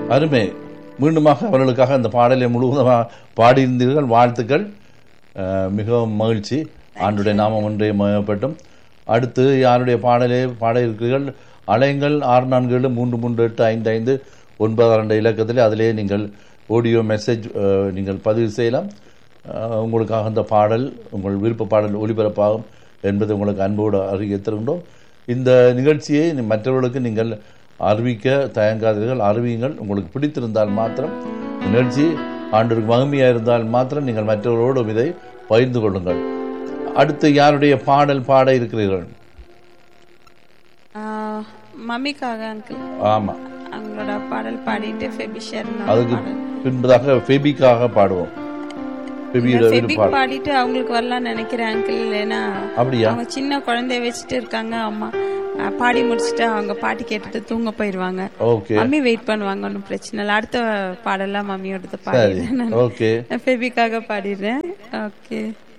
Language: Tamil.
அருமை. மீண்டுமாக அவர்களுக்காக அந்த பாடலை முழுவதுமாக பாடியிருந்தீர்கள். வாழ்த்துக்கள். மிகவும் மகிழ்ச்சி. ஆண்டுடைய நாமம் ஒன்றே மயப்பட்டும். அடுத்து யாருடைய பாடலே பாட இருக்கிறீர்கள்? அலைங்கள் 6473385592 இலக்கத்தில் அதிலே நீங்கள் ஆடியோ மெசேஜ் நீங்கள் பதிவு செய்யலாம். உங்களுக்காக அந்த பாடல் உங்கள் விருப்ப பாடல் ஒளிபரப்பாகும் என்பதை உங்களுக்கு அன்போடு அறிவித்திருக்கின்றோம். இந்த நிகழ்ச்சியை மற்றவர்களுக்கு நீங்கள் அறிவிக்க தயங்காதீர்கள், அறிவியுங்கள். உங்களுக்கு பிடித்திருந்தால் மாத்திரம் நிகழ்ச்சி ஆண்டுக்கு மகிமையாக இருந்தால் மாத்திரம் நீங்கள் மற்றவர்களோடு இதை பகிர்ந்து கொள்ளுங்கள். அடுத்து யாருடைய பாடல் பாட இருக்கிறீர்கள்? மம்மிக்காக அங்கிள். ஆமா, அவங்களோட பாடல் பாடிட்டு அதுக்கு பின்பதாக ஃபெபிக்காக பாடுவோம். பாடிட்டு அவங்களுக்கு வரலாம் நினைக்கிறேன் அங்கிள். ஏன்னா அவங்க சின்ன குழந்தைய வச்சுட்டு இருக்காங்க. அம்மா பாடி முடிச்சுட்டு அவங்க பாட்டு கேட்டுட்டு தூங்க போயிருவாங்க. மம்மி வெயிட் பண்ணுவாங்க. ஒன்னும் பிரச்சனை இல்லை. அடுத்த பாடலாம் மம்மியோட பாடிடுறேன். ஃபெபிக்காக பாடிடுறேன். ஓகே.